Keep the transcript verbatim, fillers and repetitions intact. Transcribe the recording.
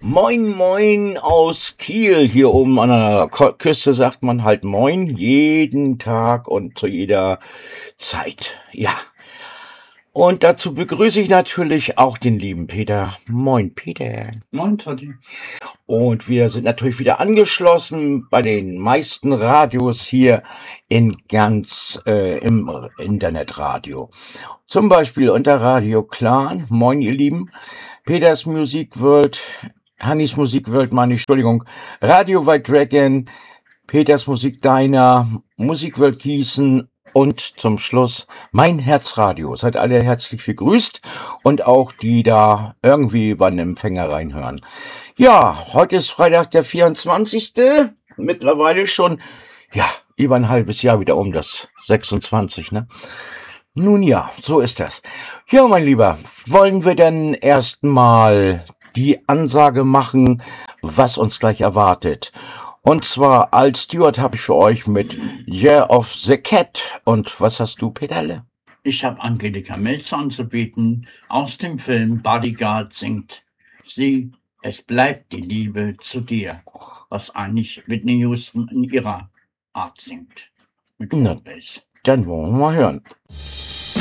Moin, moin aus Kiel. Hier oben an der Ko- Küste sagt man halt moin, jeden Tag und zu jeder Zeit. Ja. Und dazu begrüße ich natürlich auch den lieben Peter. Moin, Peter. Moin, Totti. Und wir sind natürlich wieder angeschlossen bei den meisten Radios hier in ganz äh, im Internetradio. Zum Beispiel unter Radio Clan. Moin, ihr Lieben. Peters Music World, Hannis Musik World, meine ich, Entschuldigung. Radio White Dragon, Peters Musik Diner, Musik World Gießen und zum Schluss mein Herzradio. Seid alle herzlich begrüßt und auch die da irgendwie über den Empfänger reinhören. Ja, heute ist Freitag der vierundzwanzigste Mittlerweile schon, ja, über ein halbes Jahr wieder um, das sechsundzwanzig, ne? Nun ja, so ist das. Ja, mein Lieber, wollen wir denn erstmal die Ansage machen, was uns gleich erwartet? Und zwar als Steward habe ich für euch mit Year of the Cat. Und was hast du, Peterle? Ich habe Angelika Melzer anzubieten. Aus dem Film Bodyguard singt sie Es bleibt die Liebe zu dir, was eigentlich Whitney Houston in ihrer Art singt. Mit Na, Bass. dann wollen wir mal hören.